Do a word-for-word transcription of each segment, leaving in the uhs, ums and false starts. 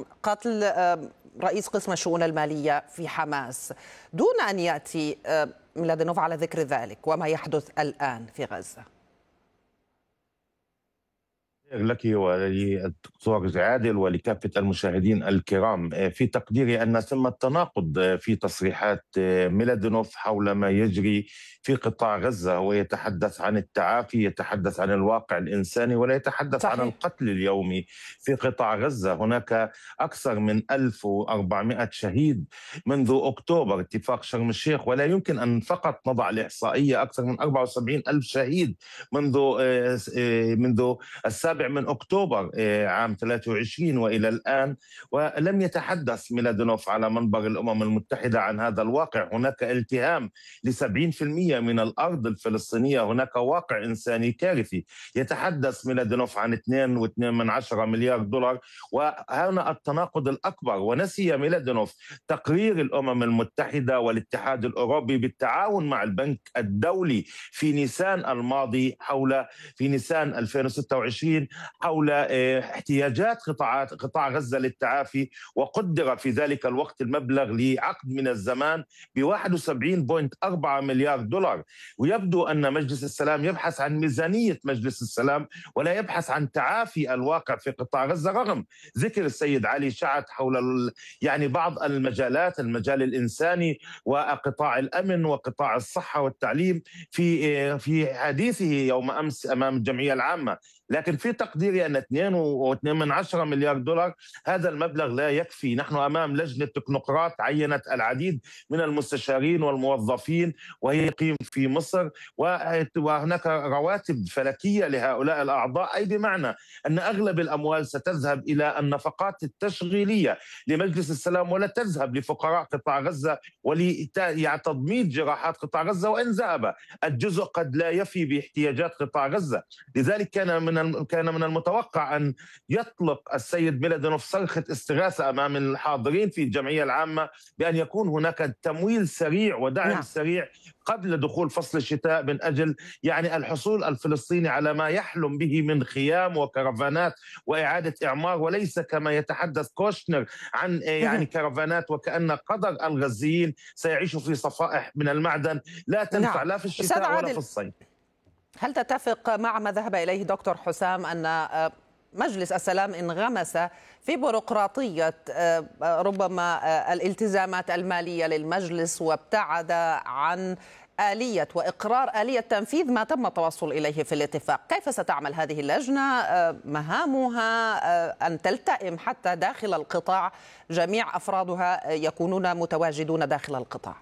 قتل رئيس قسم الشؤون المالية في حماس دون أن يأتي ميلادينوف على ذكر ذلك وما يحدث الآن في غزة؟ لك وللدكتور عادل ولكافة المشاهدين الكرام، في تقديري أن ثمة تناقض في تصريحات ميلادينوف حول ما يجري في قطاع غزة. هو يتحدث عن التعافي، يتحدث عن الواقع الإنساني، ولا يتحدث صحيح. عن القتل اليومي في قطاع غزة. هناك أكثر من ألف وأربعمائة شهيد منذ أكتوبر اتفاق شرم الشيخ، ولا يمكن أن فقط نضع الإحصائية أكثر من أربعة وسبعين ألف شهيد منذ منذ السابع من أكتوبر عام ثلاثة وعشرين وإلى الآن، ولم يتحدث ميلادينوف على منبر الأمم المتحدة عن هذا الواقع. هناك التهام لسبعين بالمئة من الأرض الفلسطينية، هناك واقع إنساني كارثي. يتحدث ميلادينوف عن اثنين فاصلة اثنين من عشرة مليار دولار، وهنا التناقض الأكبر. ونسي ميلادينوف تقرير الأمم المتحدة والاتحاد الأوروبي بالتعاون مع البنك الدولي في نيسان الماضي حول في نيسان ألفين وستة وعشرين حول احتياجات قطاعات قطاع غزة للتعافي، وقدر في ذلك الوقت المبلغ لعقد من الزمان ب واحد وسبعين فاصلة أربعة مليار دولار. ويبدو أن مجلس السلام يبحث عن ميزانية مجلس السلام ولا يبحث عن تعافي الواقع في قطاع غزة، رغم ذكر السيد علي شعث حول يعني بعض المجالات، المجال الإنساني وقطاع الأمن وقطاع الصحة والتعليم في في حديثه يوم أمس أمام الجمعية العامة. لكن في تقديري أن اثنين فاصلة اثنين من عشرة مليار دولار هذا المبلغ لا يكفي. نحن أمام لجنة تكنوقراط عينت العديد من المستشارين والموظفين وهي تقيم في مصر، وهناك رواتب فلكية لهؤلاء الأعضاء، أي بمعنى أن أغلب الأموال ستذهب إلى النفقات التشغيلية لمجلس السلام ولا تذهب لفقراء قطاع غزة ولتضميد جراحات قطاع غزة، وإن ذهب الجزء قد لا يفي باحتياجات قطاع غزة. لذلك كان من كان من المتوقع أن يطلق السيد ميلادينوف صرخة استغاثة أمام الحاضرين في الجمعية العامة بأن يكون هناك تمويل سريع ودعم نعم. سريع قبل دخول فصل الشتاء، من أجل يعني الحصول الفلسطيني على ما يحلم به من خيام وكرفانات وإعادة إعمار، وليس كما يتحدث كوشنر عن يعني كرفانات وكأن قدر الغزيين سيعيشوا في صفائح من المعدن لا تنفع نعم. لا في الشتاء ولا في الصيف. هل تتفق مع ما ذهب إليه دكتور حسام أن مجلس السلام انغمس في بيروقراطية ربما الالتزامات المالية للمجلس وابتعد عن آلية وإقرار آلية تنفيذ ما تم التوصل إليه في الاتفاق؟ كيف ستعمل هذه اللجنة؟ مهامها أن تلتئم حتى داخل القطاع، جميع أفرادها يكونون متواجدون داخل القطاع.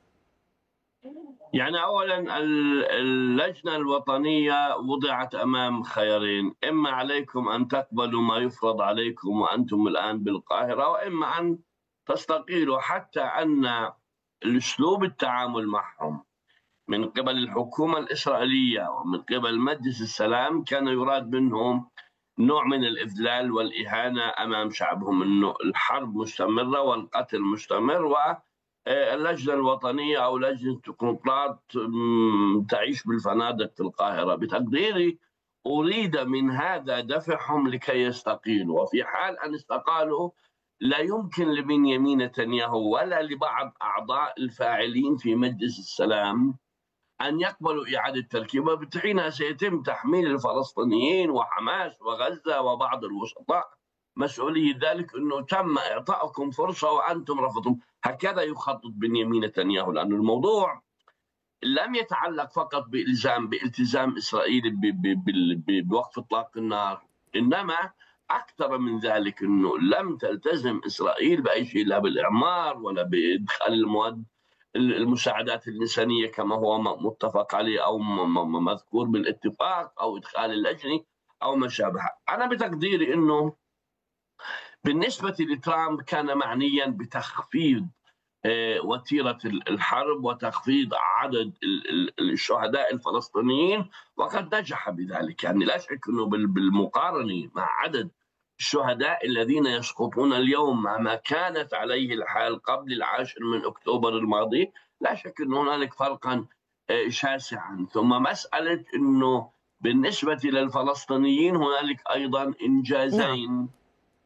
يعني أولا اللجنة الوطنية وضعت أمام خيارين: إما عليكم أن تقبلوا ما يفرض عليكم وأنتم الآن بالقاهرة، وإما أن تستقيلوا، حتى أن الأسلوب التعامل معهم من قبل الحكومة الإسرائيلية ومن قبل مجلس السلام كان يراد منهم نوع من الإذلال والإهانة أمام شعبهم، أنه الحرب مستمرة والقتل مستمر، و اللجنة الوطنية أو لجنة تكنوقراط تعيش بالفنادق في القاهرة. بتقديري أريد من هذا دفعهم لكي يستقيلوا، وفي حال أن استقالوا لا يمكن لبنيامين نتنياهو ولا لبعض أعضاء الفاعلين في مجلس السلام أن يقبلوا إعادة تركيبه، بالتحين سيتم تحميل الفلسطينيين وحماس وغزة وبعض الوسطاء مسؤولية ذلك، أنه تم إعطائكم فرصة وأنتم رفضتم. هكذا يخطط بنيامين نتنياهو، لأن الموضوع لم يتعلق فقط بإلزام بالتزام إسرائيل بوقف إطلاق النار، إنما أكثر من ذلك، أنه لم تلتزم إسرائيل بأي شيء، لا بالإعمار ولا بإدخال المواد المساعدات الإنسانية كما هو متفق عليه أو مذكور بالاتفاق، أو إدخال اللجنة أو ما شابه. أنا بتقديري أنه بالنسبة لترامب كان معنيا بتخفيض وتيرة الحرب وتخفيض عدد الشهداء الفلسطينيين، وقد نجح بذلك. يعني لا شك أنه بالمقارنة مع عدد الشهداء الذين يسقطون اليوم مع ما كانت عليه الحال قبل العاشر من أكتوبر الماضي، لا شك أن هنالك فرقا شاسعا. ثم مسألة أنه بالنسبة للفلسطينيين هنالك أيضا إنجازين نعم.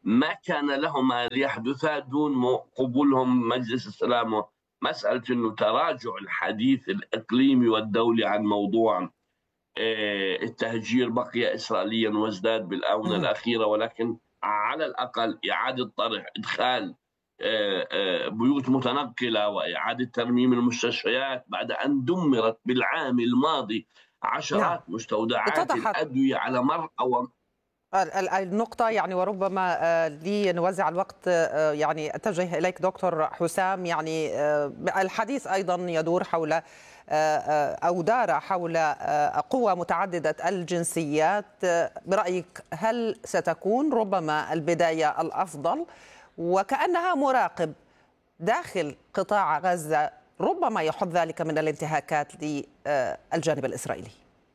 ما كان لهما ليحدثا دون قبولهم مجلس السلام. مسألة أنه تراجع الحديث الإقليمي والدولي عن موضوع التهجير بقي إسرائيليا وازداد بالآونة الأخيرة، ولكن على الأقل إعادة طرح إدخال بيوت متنقلة وإعادة ترميم المستشفيات بعد أن دمرت بالعام الماضي عشرات نعم. مستودعات الأدوية على مر أو النقطة يعني، وربما لي نوزع الوقت يعني أتجه إليك دكتور حسام. يعني الحديث أيضا يدور حول أو دار حول قوى متعددة الجنسيات. برأيك هل ستكون ربما البداية الأفضل؟ وكأنها مراقب داخل قطاع غزة ربما يحد ذلك من الانتهاكات للجانب الإسرائيلي.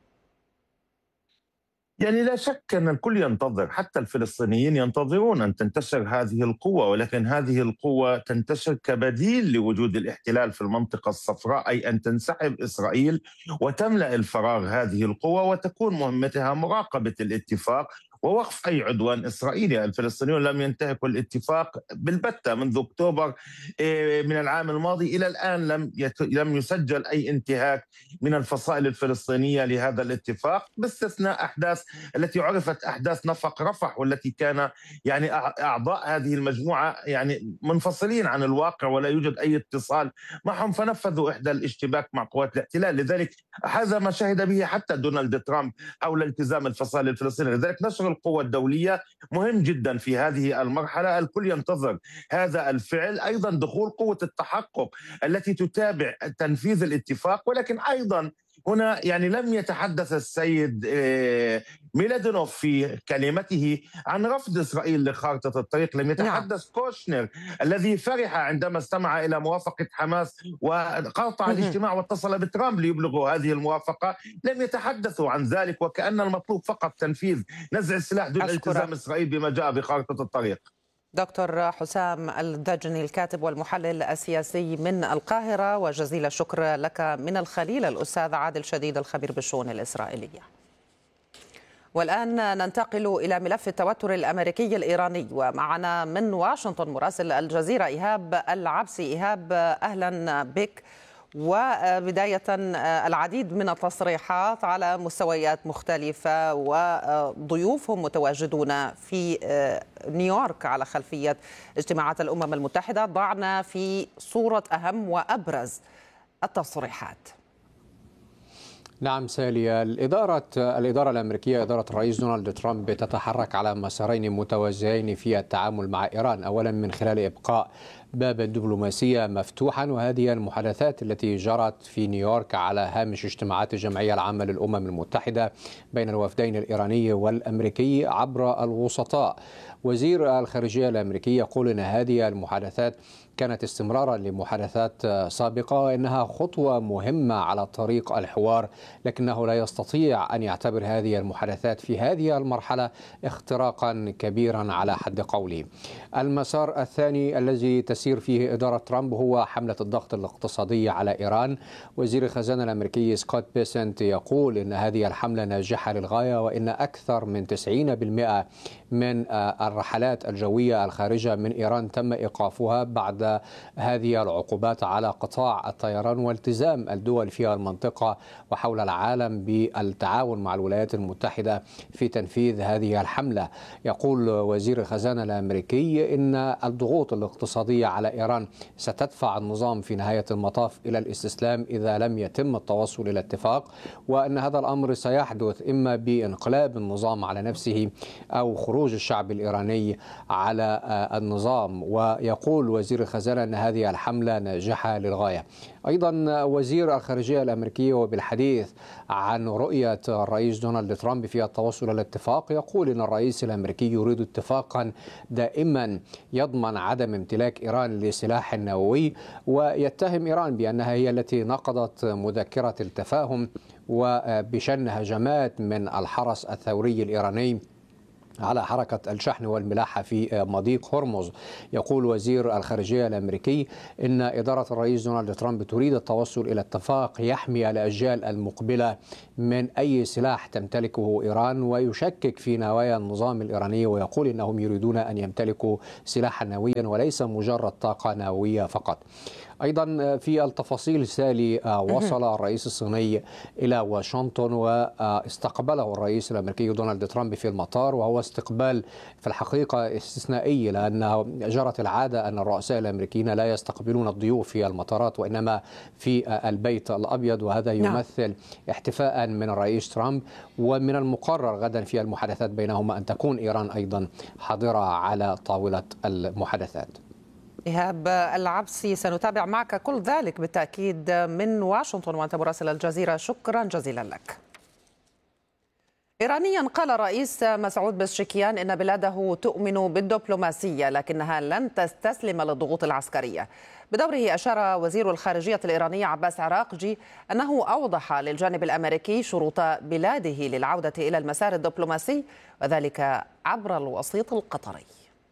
يعني لا شك أن الكل ينتظر، حتى الفلسطينيين ينتظرون أن تنتشر هذه القوة، ولكن هذه القوة تنتشر كبديل لوجود الاحتلال في المنطقة الصفراء، أي أن تنسحب إسرائيل وتملأ الفراغ هذه القوة، وتكون مهمتها مراقبة الاتفاق ووقف أي عدوان إسرائيلي. الفلسطينيون لم ينتهكوا الاتفاق بالبتة منذ أكتوبر من العام الماضي إلى الآن، لم لم يسجل أي انتهاك من الفصائل الفلسطينية لهذا الاتفاق، باستثناء أحداث التي عرفت أحداث نفق رفح، والتي كان يعني أعضاء هذه المجموعة يعني منفصلين عن الواقع ولا يوجد أي اتصال معهم، فنفذوا إحدى الاشتباك مع قوات الاحتلال. لذلك هذا ما شهد به حتى دونالد ترامب حول التزام الفصائل الفلسطينية. لذلك نشر القوى الدولية مهم جدا في هذه المرحلة. الكل ينتظر هذا الفعل، أيضا دخول قوة التحقق التي تتابع تنفيذ الاتفاق. ولكن أيضا هنا يعني لم يتحدث السيد ميلادينوف في كلمته عن رفض إسرائيل لخارطة الطريق، لم يتحدث نعم. كوشنر الذي فرح عندما استمع إلى موافقة حماس وقاطع الاجتماع واتصل بترامب ليبلغوا هذه الموافقة، لم يتحدثوا عن ذلك، وكأن المطلوب فقط تنفيذ نزع السلاح دون التزام إسرائيل بما جاء بخارطة الطريق. دكتور حسام الدجني الكاتب والمحلل السياسي من القاهرة، وجزيل الشكر لك من الخليل الأستاذ عادل شديد الخبير بالشؤون الإسرائيلية. والآن ننتقل إلى ملف التوتر الأمريكي الإيراني، ومعنا من واشنطن مراسل الجزيرة إيهاب العبسي. إيهاب أهلا بك. وبداية العديد من التصريحات على مستويات مختلفة، وضيوفهم متواجدون في نيويورك على خلفية اجتماعات الأمم المتحدة. ضعنا في صورة أهم وأبرز التصريحات. نعم سالية، الإدارة الإدارة الأمريكية إدارة الرئيس دونالد ترامب تتحرك على مسارين متوازيين في التعامل مع إيران، أولا من خلال إبقاء باب الدبلوماسية مفتوحا، وهذه المحادثات التي جرت في نيويورك على هامش اجتماعات الجمعية العامة للأمم المتحدة بين الوفدين الإيراني والأمريكي عبر الوسطاء. وزير الخارجية الأمريكي يقول أن هذه المحادثات كانت استمرارا لمحادثات سابقة، وإنها خطوة مهمة على طريق الحوار، لكنه لا يستطيع أن يعتبر هذه المحادثات في هذه المرحلة اختراقا كبيرا على حد قوله. المسار الثاني الذي تسير فيه إدارة ترامب هو حملة الضغط الاقتصادي على إيران. وزير الخزانة الأمريكي سكوت بيسنت يقول إن هذه الحملة ناجحة للغاية، وإن أكثر من تسعين بالمئة من الرحلات الجوية الخارجة من إيران تم إيقافها بعد هذه العقوبات على قطاع الطيران، والتزام الدول في المنطقة وحول العالم بالتعاون مع الولايات المتحدة في تنفيذ هذه الحملة. يقول وزير الخزانة الأمريكي إن الضغوط الاقتصادية على إيران ستدفع النظام في نهاية المطاف إلى الاستسلام إذا لم يتم التوصل إلى اتفاق، وأن هذا الأمر سيحدث إما بانقلاب النظام على نفسه أو خروج الشعب الإيراني على النظام. ويقول وزير الخزانة أن هذه الحملة ناجحة للغاية. أيضا وزير الخارجية الأمريكي وبالحديث عن رؤية الرئيس دونالد ترامب في التوصل إلى الاتفاق يقول أن الرئيس الأمريكي يريد اتفاقا دائما يضمن عدم امتلاك إيران لسلاح نووي، ويتهم إيران بأنها هي التي نقضت مذكرة التفاهم وبشن هجمات من الحرس الثوري الإيراني على حركة الشحن والملاحة في مضيق هرمز. يقول وزير الخارجية الأمريكي إن إدارة الرئيس دونالد ترامب تريد التوصل إلى اتفاق يحمي الأجيال المقبلة من أي سلاح تمتلكه إيران، ويشكك في نوايا النظام الإيراني، ويقول إنهم يريدون أن يمتلكوا سلاحا نوويا وليس مجرد طاقة نووية فقط. أيضا في التفاصيل سالي، وصل الرئيس الصيني إلى واشنطن واستقبله الرئيس الأمريكي دونالد ترامب في المطار، وهو استقبال في الحقيقة استثنائي، لأنه جرت العادة أن الرؤساء الأمريكيين لا يستقبلون الضيوف في المطارات وإنما في البيت الأبيض، وهذا يمثل احتفاء من الرئيس ترامب. ومن المقرر غدا في المحادثات بينهما أن تكون إيران أيضا حاضرة على طاولة المحادثات. إيهاب العبسي، سنتابع معك كل ذلك بالتأكيد من واشنطن وأنت مراسل الجزيرة، شكرا جزيلا لك. إيرانيا قال الرئيس مسعود بزشكيان إن بلاده تؤمن بالدبلوماسية لكنها لن تستسلم للضغوط العسكرية. بدوره أشار وزير الخارجية الإيراني عباس عراقجي أنه أوضح للجانب الأمريكي شروط بلاده للعودة إلى المسار الدبلوماسي، وذلك عبر الوسيط القطري.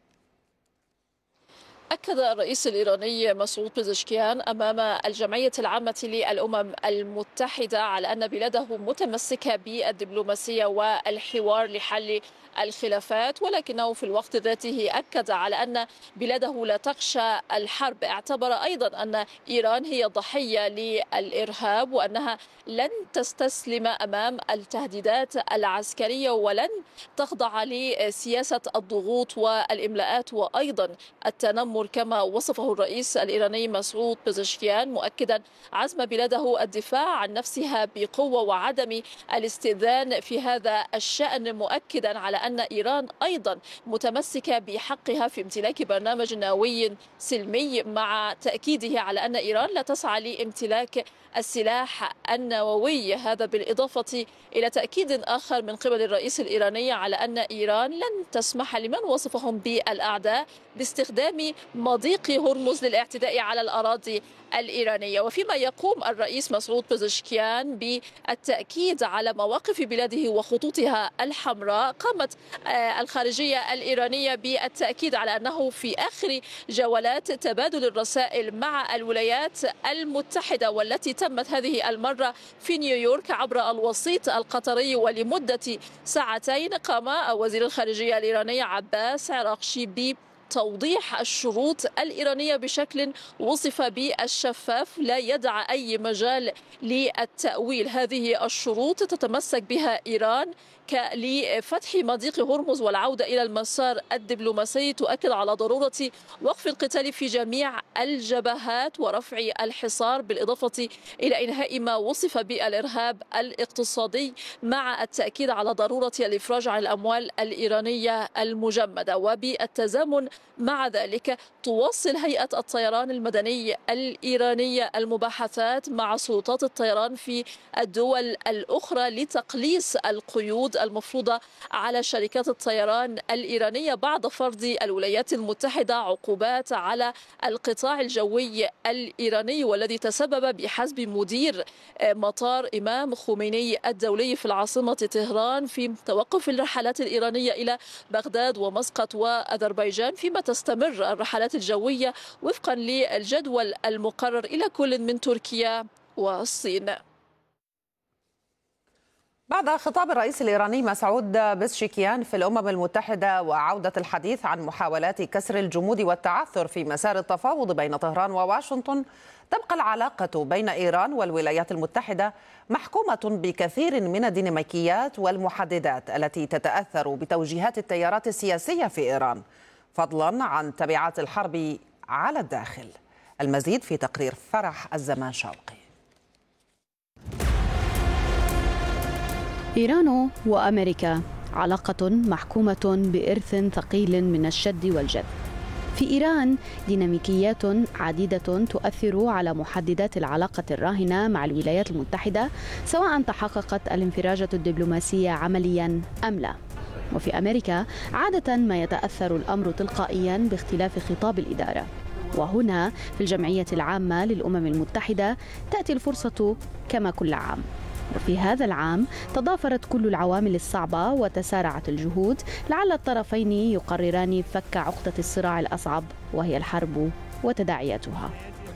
أكد الرئيس الإيراني مسعود بزشكيان أمام الجمعية العامة للأمم المتحدة على أن بلاده متمسكة بالدبلوماسية والحوار لحل الخلافات، ولكنه في الوقت ذاته أكد على أن بلاده لا تخشى الحرب. اعتبر أيضا أن إيران هي ضحية للإرهاب وأنها لن تستسلم أمام التهديدات العسكرية ولن تخضع لسياسة الضغوط والإملاءات وأيضا التنمر كما وصفه الرئيس الإيراني مسعود بزشكيان، مؤكدا عزم بلاده الدفاع عن نفسها بقوة وعدم الاستئذان في هذا الشأن، مؤكدا على أن إيران أيضا متمسكة بحقها في امتلاك برنامج نووي سلمي، مع تأكيده على أن إيران لا تسعى لامتلاك السلاح النووي. هذا بالإضافة إلى تأكيد آخر من قبل الرئيس الإيراني على أن إيران لن تسمح لمن وصفهم بالأعداء باستخدام مضيق هرمز للاعتداء على الأراضي الإيرانية. وفيما يقوم الرئيس مسعود بزشكيان بالتأكيد على مواقف بلاده وخطوطها الحمراء، قامت الخارجية الإيرانية بالتأكيد على أنه في آخر جولات تبادل الرسائل مع الولايات المتحدة والتي تمت هذه المرة في نيويورك عبر الوسيط القطري ولمدة ساعتين، قام وزير الخارجية الإيراني عباس عراقجي ب توضيح الشروط الإيرانية بشكل وصف بالشفاف لا يدع أي مجال للتأويل. هذه الشروط تتمسك بها إيران لفتح مضيق هرمز والعودة إلى المسار الدبلوماسي، تؤكد على ضرورة وقف القتال في جميع الجبهات ورفع الحصار، بالإضافة إلى إنهاء ما وصف بالإرهاب الاقتصادي، مع التأكيد على ضرورة الإفراج عن الأموال الإيرانية المجمدة. وبالتزامن مع ذلك تواصل هيئة الطيران المدني الإيرانية المباحثات مع سلطات الطيران في الدول الأخرى لتقليص القيود المفروضة على شركات الطيران الإيرانية بعد فرض الولايات المتحدة عقوبات على القطاع الجوي الإيراني، والذي تسبب بحسب مدير مطار إمام خميني الدولي في العاصمة طهران في توقف الرحلات الإيرانية إلى بغداد ومسقط وأذربيجان، فيما تستمر الرحلات الجوية وفقا للجدول المقرر إلى كل من تركيا والصين. بعد خطاب الرئيس الإيراني مسعود بزشكيان في الأمم المتحدة وعودة الحديث عن محاولات كسر الجمود والتعثر في مسار التفاوض بين طهران وواشنطن، تبقى العلاقة بين إيران والولايات المتحدة محكومة بكثير من الديناميكيات والمحددات التي تتأثر بتوجيهات التيارات السياسية في إيران، فضلا عن تبعات الحرب على الداخل. المزيد في تقرير فرح الزمان شوقي. إيران وأمريكا علاقة محكومة بإرث ثقيل من الشد والجذب. في إيران ديناميكيات عديدة تؤثر على محددات العلاقة الراهنة مع الولايات المتحدة، سواء تحققت الانفراجة الدبلوماسية عمليا أم لا. وفي أمريكا عادة ما يتأثر الأمر تلقائيا باختلاف خطاب الإدارة، وهنا في الجمعية العامة للأمم المتحدة تأتي الفرصة كما كل عام. وفي هذا العام تضافرت كل العوامل الصعبة وتسارعت الجهود لعل الطرفين يقرران فك عقدة الصراع الأصعب وهي الحرب وتداعياتها.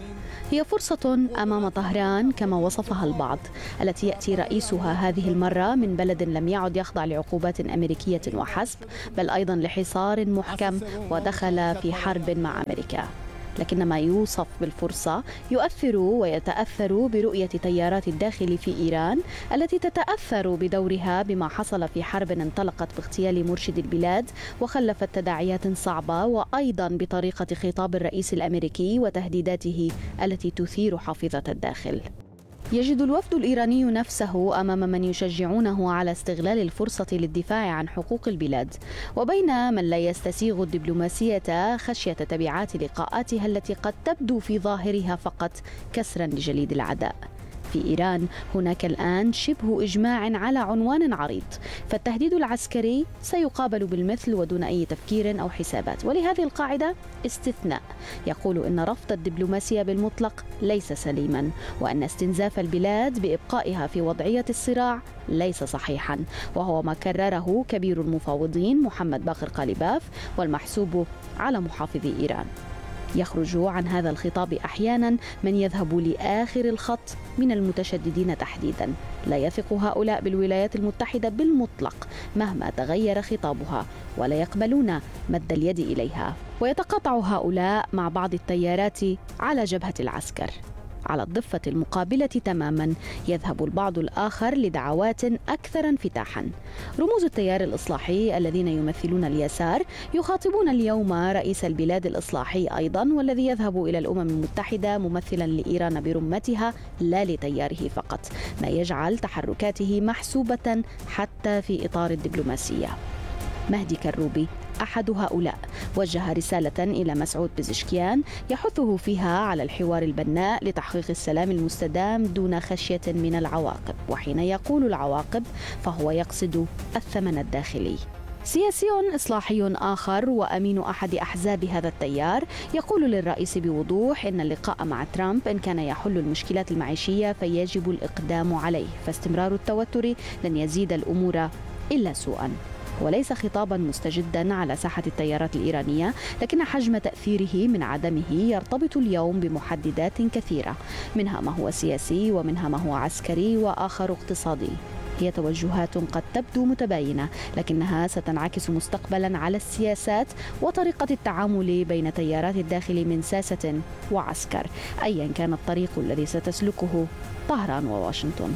هي فرصة أمام طهران كما وصفها البعض، التي يأتي رئيسها هذه المرة من بلد لم يعد يخضع لعقوبات أمريكية وحسب، بل أيضا لحصار محكم ودخل في حرب مع أمريكا. لكن ما يوصف بالفرصة يؤثر ويتأثر برؤية تيارات الداخل في إيران التي تتأثر بدورها بما حصل في حرب انطلقت باغتيال مرشد البلاد وخلفت تداعيات صعبة، وأيضا بطريقة خطاب الرئيس الأمريكي وتهديداته التي تثير حافظة الداخل. يجد الوفد الإيراني نفسه أمام من يشجعونه على استغلال الفرصة للدفاع عن حقوق البلاد، وبين من لا يستسيغ الدبلوماسية خشية تبعات لقاءاتها التي قد تبدو في ظاهرها فقط كسرا لجليد العداء. في إيران هناك الآن شبه إجماع على عنوان عريض، فالتهديد العسكري سيقابل بالمثل ودون أي تفكير أو حسابات، ولهذه القاعدة استثناء يقول إن رفض الدبلوماسية بالمطلق ليس سليما، وأن استنزاف البلاد بإبقائها في وضعية الصراع ليس صحيحا، وهو ما كرره كبير المفاوضين محمد باقر قالباف والمحسوب على محافظي إيران. يخرج عن هذا الخطاب أحيانا من يذهب لآخر الخط من المتشددين تحديدا. لا يثق هؤلاء بالولايات المتحدة بالمطلق مهما تغير خطابها، ولا يقبلون مد اليد إليها، ويتقاطع هؤلاء مع بعض التيارات على جبهة العسكر. على الضفة المقابلة تماما يذهب البعض الآخر لدعوات أكثر انفتاحا. رموز التيار الإصلاحي الذين يمثلون اليسار يخاطبون اليوم رئيس البلاد الإصلاحي أيضا، والذي يذهب إلى الأمم المتحدة ممثلا لإيران برمتها لا لتياره فقط، ما يجعل تحركاته محسوبة حتى في إطار الدبلوماسية. مهدي كروبي أحد هؤلاء وجه رسالة إلى مسعود بزشكيان يحثه فيها على الحوار البناء لتحقيق السلام المستدام دون خشية من العواقب، وحين يقول العواقب فهو يقصد الثمن الداخلي. سياسي إصلاحي آخر وأمين أحد أحزاب هذا التيار يقول للرئيس بوضوح إن اللقاء مع ترامب إن كان يحل المشكلات المعيشية فيجب الإقدام عليه، فاستمرار التوتر لن يزيد الأمور إلا سوءا. وليس خطابا مستجدا على ساحة التيارات الإيرانية، لكن حجم تأثيره من عدمه يرتبط اليوم بمحددات كثيرة، منها ما هو سياسي ومنها ما هو عسكري وآخر اقتصادي. هي توجهات قد تبدو متباينة، لكنها ستنعكس مستقبلا على السياسات وطريقة التعامل بين تيارات الداخل من ساسة وعسكر، أيا كان الطريق الذي ستسلكه طهران وواشنطن.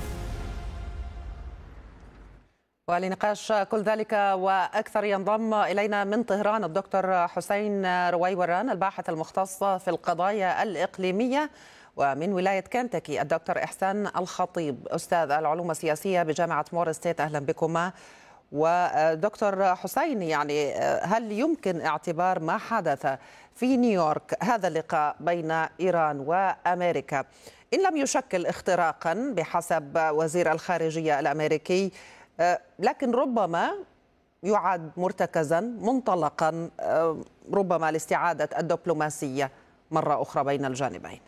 ولنقاش كل ذلك وأكثر ينضم إلينا من طهران الدكتور حسين رويوران الباحث المختص في القضايا الإقليمية، ومن ولاية كنتاكي الدكتور إحسان الخطيب أستاذ العلوم السياسية بجامعة مور ستيت. أهلا بكما. ودكتور حسين، يعني هل يمكن اعتبار ما حدث في نيويورك هذا اللقاء بين إيران وأمريكا إن لم يشكل اختراقا بحسب وزير الخارجية الأمريكي، لكن ربما يعد مرتكزا منطلقا ربما لاستعادة الدبلوماسية مرة أخرى بين الجانبين؟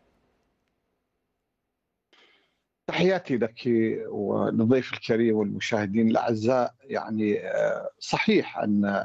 تحياتي لك وللضيف الكريم والمشاهدين الأعزاء. يعني صحيح أن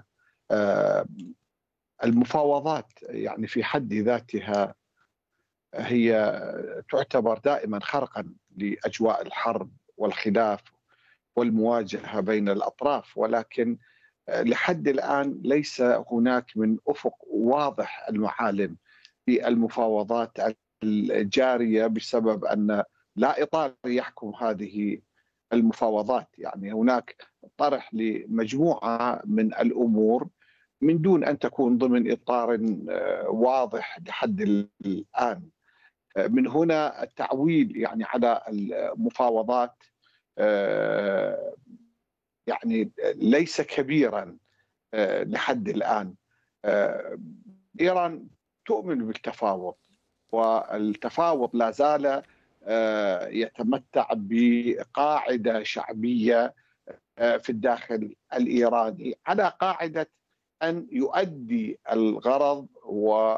المفاوضات يعني في حد ذاتها هي تعتبر دائما خرقا لأجواء الحرب والخلاف والمواجهة بين الأطراف، ولكن لحد الآن ليس هناك من أفق واضح المعالم في المفاوضات الجارية بسبب أن لا إطار يحكم هذه المفاوضات. يعني هناك طرح لمجموعة من الأمور من دون أن تكون ضمن إطار واضح لحد الآن. من هنا التعويل يعني على المفاوضات يعني ليس كبيرا لحد الآن. إيران تؤمن بالتفاوض، والتفاوض لا زال يتمتع بقاعدة شعبية في الداخل الإيراني على قاعدة أن يؤدي الغرض و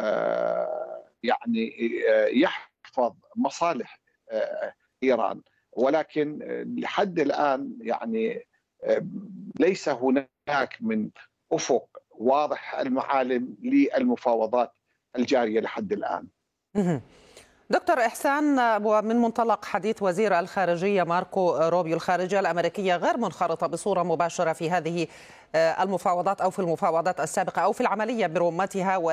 يعني يحفظ مصالح إيران. ولكن لحد الآن يعني ليس هناك من أفق واضح المعالم للمفاوضات الجارية لحد الآن. دكتور إحسان، ومن منطلق حديث وزير الخارجية ماركو روبيو، الخارجية الأمريكية غير منخرطة بصورة مباشرة في هذه المفاوضات أو في المفاوضات السابقة أو في العملية برمتها.